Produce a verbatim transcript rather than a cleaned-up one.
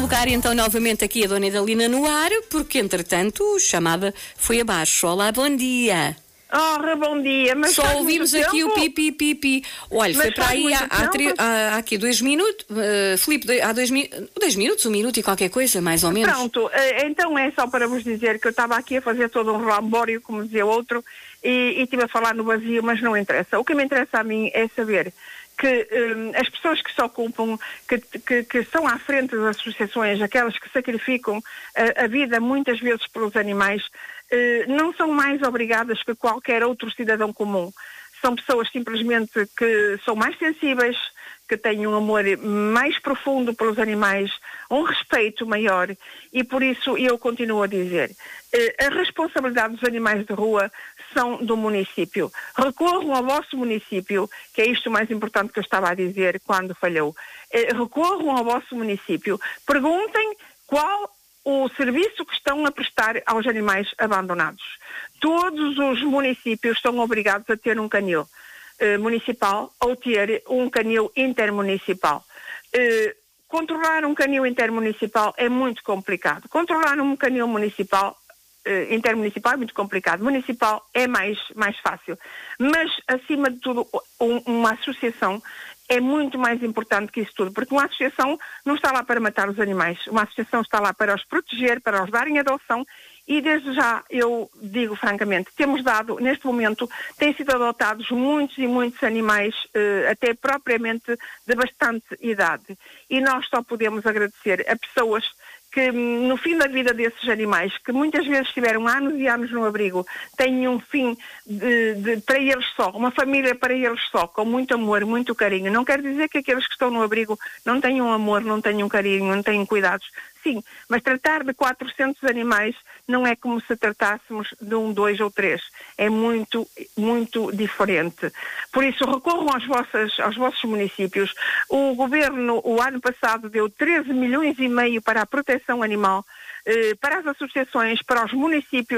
colocar então novamente aqui a Dona Idalina no ar, porque entretanto a chamada foi abaixo. Olá, bom dia. Oh, bom dia, mas só ouvimos aqui tempo? o pipi pipi. Olha, mas foi para aí há, há, tri, há, há aqui dois minutos, uh, Filipe, há dois, dois minutos, um minuto e qualquer coisa, mais ou menos. Pronto, então é só para vos dizer que eu estava aqui a fazer todo um relambório, como dizia outro, e, e estive a falar no vazio, mas não interessa. O que me interessa a mim é saber que um, as pessoas que se ocupam, que, que, que estão à frente das associações, aquelas que sacrificam a, a vida muitas vezes pelos animais, uh, não são mais obrigadas que qualquer outro cidadão comum. São pessoas simplesmente que são mais sensíveis, que têm um amor mais profundo pelos animais, um respeito maior, e por isso eu continuo a dizer, a responsabilidade dos animais de rua são do município. Recorram ao vosso município, que é isto o mais importante que eu estava a dizer quando falhou. Recorram ao vosso município, perguntem qual o serviço que estão a prestar aos animais abandonados. Todos os municípios são obrigados a ter um canil municipal ou ter um canil intermunicipal. Uh, controlar um canil intermunicipal é muito complicado. Controlar um canil municipal, uh, intermunicipal é muito complicado. Municipal é mais, mais fácil. Mas, acima de tudo, um, uma associação é muito mais importante que isso tudo, porque uma associação não está lá para matar os animais. Uma associação está lá para os proteger, para os darem adoção. E desde já, eu digo francamente, temos dado, neste momento, têm sido adotados muitos e muitos animais, eh, até propriamente de bastante idade. E nós só podemos agradecer a pessoas que no fim da vida desses animais, que muitas vezes tiveram anos e anos no abrigo, têm um fim de, de, para eles só, uma família para eles só, com muito amor, muito carinho. Não quer dizer que aqueles que estão no abrigo não tenham amor, não tenham carinho, não tenham cuidados. Sim, mas tratar de quatrocentos animais não é como se tratássemos de um, dois ou três. É muito, muito diferente. Por isso, recorram aos vossos, aos vossos municípios. O governo, o ano passado, deu treze milhões e meio para a proteção animal, eh, para as associações, para os municípios.